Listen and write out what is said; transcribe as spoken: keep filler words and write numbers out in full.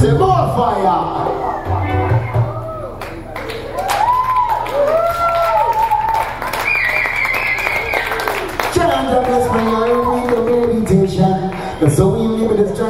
say more fire. Chant and bless my own with the meditation. That's how we